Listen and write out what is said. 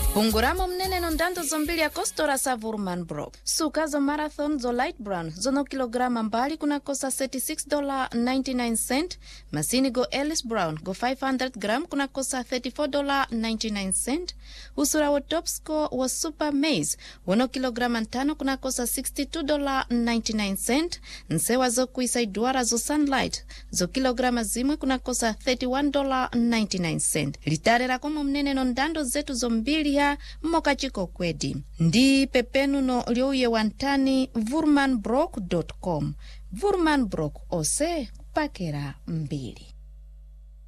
Punguramo mnene no ndando zombili ya kostora sa Vurmanbroek. Suka zo marathon zo light brown zono kilograma mbali kuna kosa $36.99. Masini go Ellis Brown go 500 gram kuna kosa $34.99. Usura wo top score wa Super Maize wono kilograma 5 kuna kosa $62.99. Nsewa zo kuisa iduara zo Sunlight zo kilograma zimwe kuna kosa $31.99. Litarera komo mnene no ndando zetu zombili ya mokachiko kwedi. Ndi pepenu no liouye wantani vurmanbroek.com. Vurmanbroek ose pakera mbili.